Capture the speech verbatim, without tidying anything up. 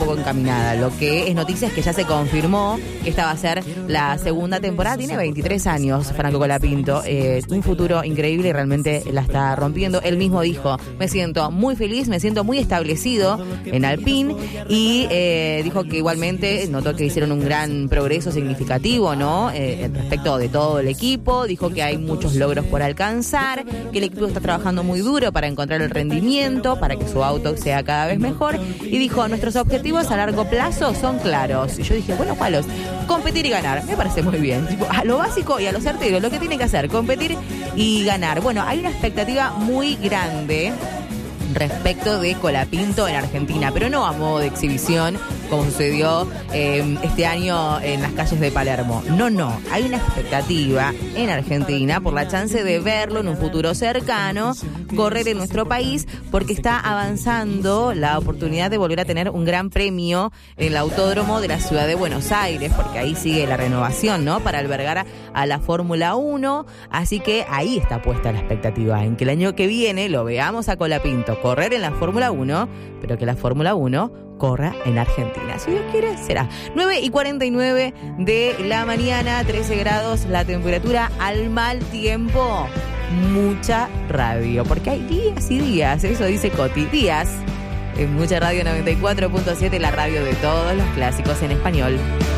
poco encaminada. Lo que es noticia es que ya se confirmó que esta va a ser la segunda temporada. Tiene veintitrés años Franco Colapinto, eh, un futuro increíble y realmente la está rompiendo. Él mismo dijo, me siento muy feliz, me siento muy establecido en Alpine, y eh, dijo que igualmente notó que hicieron un gran progreso significativo, ¿no? Eh, respecto de todo el equipo. Dijo que hay muchos logros por alcanzar, que el equipo está trabajando muy duro para encontrar el rendimiento, para que su auto sea cada vez mejor, y dijo, nuestros objetivos a largo plazo son claros. Y yo dije, bueno, ¿cuáles? Competir y ganar, me parece muy bien. Tipo, a lo básico y a lo certero, lo que tiene que hacer, competir y ganar. Bueno, hay una expectativa muy grande respecto de Colapinto en Argentina, pero no a modo de exhibición, como sucedió eh, este año en las calles de Palermo. No, no, hay una expectativa en Argentina por la chance de verlo en un futuro cercano correr en nuestro país, porque está avanzando la oportunidad de volver a tener un gran premio en el autódromo de la ciudad de Buenos Aires, porque ahí sigue la renovación, ¿no?, para albergar a, a la Fórmula uno, así que ahí está puesta la expectativa, en que el año que viene lo veamos a Colapinto correr en la Fórmula uno, pero que la Fórmula uno corra en Argentina. Si Dios quiere, será. nueve y cuarenta y nueve de la mañana, trece grados la temperatura, al mal tiempo, mucha radio, porque hay días y días, eso dice Coti, días en Mucha Radio noventa y cuatro punto siete, la radio de todos los clásicos en español.